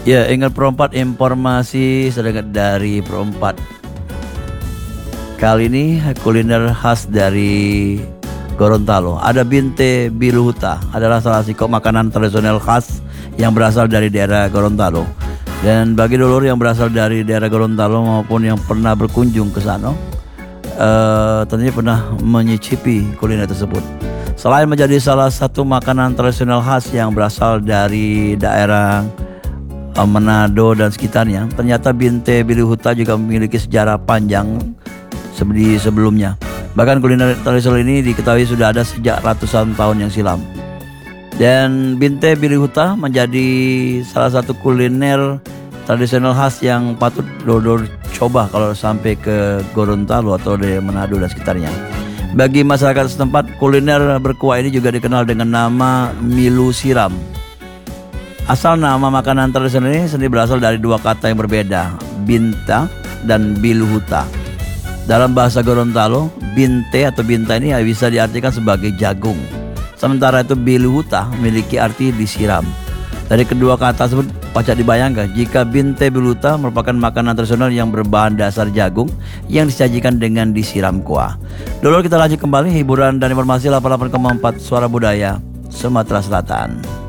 Ya, ingat perempat, informasi sedikit dari perempat. Kali ini kuliner khas dari Gorontalo. Ada Binte Biluhuta, adalah salah satu makanan tradisional khas yang berasal dari daerah Gorontalo. Dan bagi dulur yang berasal dari daerah Gorontalo maupun yang pernah berkunjung ke sana, tentunya pernah menyicipi kuliner tersebut. Selain menjadi salah satu makanan tradisional khas yang berasal dari daerah Manado dan sekitarnya, ternyata Binte Biluhuta juga memiliki sejarah panjang sebelumnya. Bahkan kuliner tradisional ini diketahui sudah ada sejak ratusan tahun yang silam. Dan Binte Biluhuta menjadi salah satu kuliner tradisional khas yang patut dodor coba kalau sampai ke Gorontalo atau di Manado dan sekitarnya. Bagi masyarakat setempat, kuliner berkuah ini juga dikenal dengan nama milu siram. Asal nama makanan tradisional ini sendiri berasal dari dua kata yang berbeda, binta dan biluhuta. Dalam bahasa Gorontalo, binte atau binta ini bisa diartikan sebagai jagung. Sementara itu biluhuta memiliki arti disiram. Dari kedua kata tersebut pacak dibayangkan jika binte biluhuta merupakan makanan tradisional yang berbahan dasar jagung yang disajikan dengan disiram kuah. Dulu kita lanjut kembali hiburan dan informasi 88,4 Suara Budaya Sumatera Selatan.